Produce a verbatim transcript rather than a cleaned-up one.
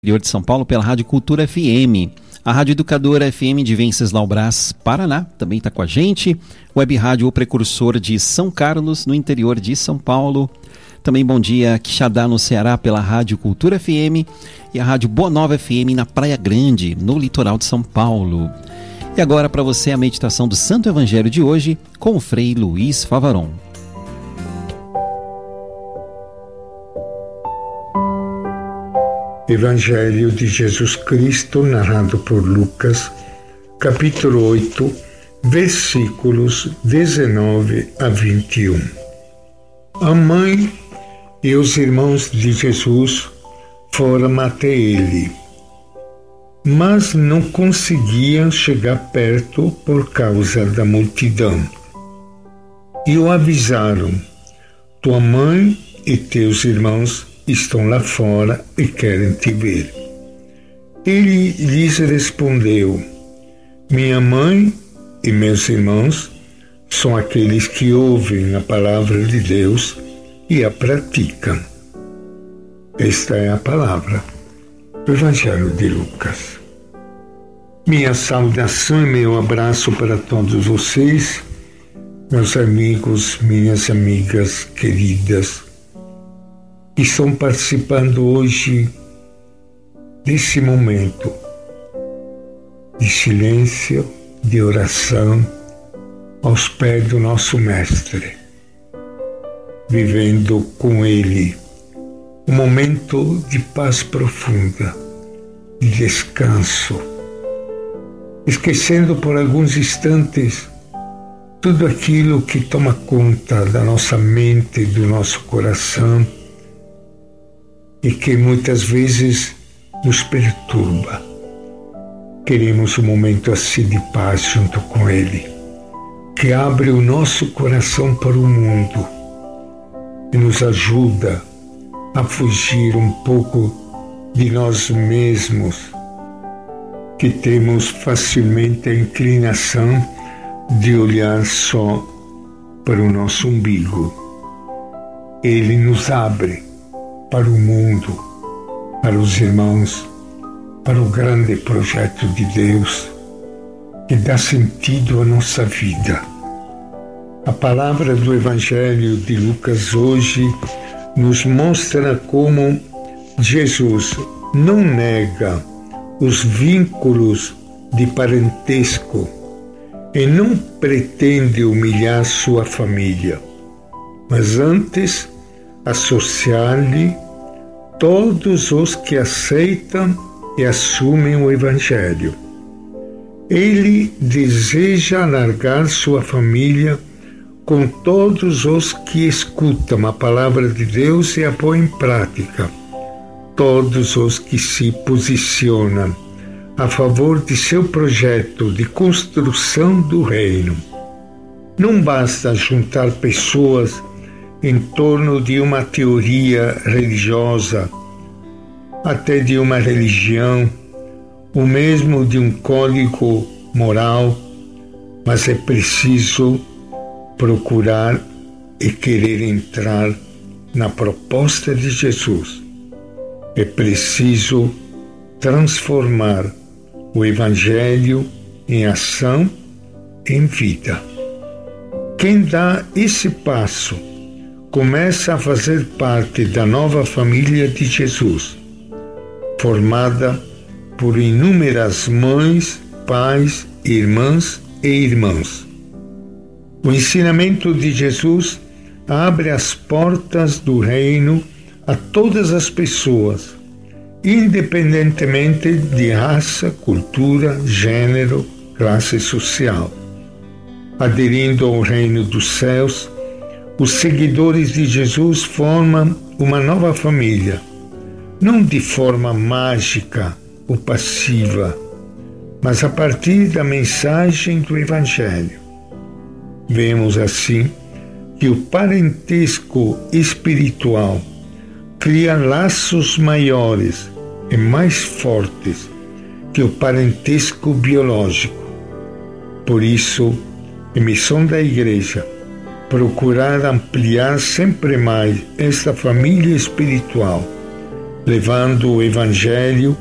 interior de São Paulo pela Rádio Cultura F M. A Rádio Educadora F M de Venceslau Braz, Paraná, também está com a gente. Web Rádio O Precursor de São Carlos, no interior de São Paulo. Também bom dia, Quixadá, no Ceará, pela Rádio Cultura F M. E a Rádio Boa Nova F M na Praia Grande, no litoral de São Paulo. E agora para você a meditação do Santo Evangelho de hoje com o Frei Luiz Favaron. Evangelho de Jesus Cristo, narrado por Lucas, capítulo oito, versículos dezenove a vinte e um. A mãe e os irmãos de Jesus foram até ele, mas não conseguiam chegar perto por causa da multidão. E o avisaram: tua mãe e teus irmãos estão lá fora e querem te ver. Ele lhes respondeu: minha mãe e meus irmãos são aqueles que ouvem a palavra de Deus e a praticam. Esta é a palavra do Evangelho de Lucas. Minha saudação e meu abraço para todos vocês, meus amigos, minhas amigas queridas, que estão participando hoje desse momento de silêncio, de oração, aos pés do nosso Mestre, vivendo com Ele um momento de paz profunda, de descanso, esquecendo por alguns instantes tudo aquilo que toma conta da nossa mente, do nosso coração, e que muitas vezes nos perturba. Queremos um momento assim de paz junto com Ele, que abre o nosso coração para o mundo e nos ajuda a fugir um pouco de nós mesmos, que temos facilmente a inclinação de olhar só para o nosso umbigo. Ele nos abre para o mundo, para os irmãos, para o grande projeto de Deus que dá sentido à nossa vida. A palavra do Evangelho de Lucas hoje nos mostra como Jesus não nega os vínculos de parentesco e não pretende humilhar sua família, mas antes associar-lhe todos os que aceitam e assumem o Evangelho. Ele deseja alargar sua família com todos os que escutam a palavra de Deus e a põem em prática, todos os que se posicionam a favor de seu projeto de construção do reino. Não basta juntar pessoas em torno de uma teoria religiosa, até de uma religião, ou mesmo de um código moral, mas é preciso procurar e querer entrar na proposta de Jesus. É preciso transformar o Evangelho em ação, em vida. Quem dá esse passo começa a fazer parte da nova família de Jesus, formada por inúmeras mães, pais, irmãs e irmãos. O ensinamento de Jesus abre as portas do reino a todas as pessoas, independentemente de raça, cultura, gênero, classe social. Aderindo ao reino dos céus, os seguidores de Jesus formam uma nova família, não de forma mágica ou passiva, mas a partir da mensagem do Evangelho. Vemos assim que o parentesco espiritual cria laços maiores e mais fortes que o parentesco biológico. Por isso, é missão da Igreja procurar ampliar sempre mais esta família espiritual, levando o Evangelho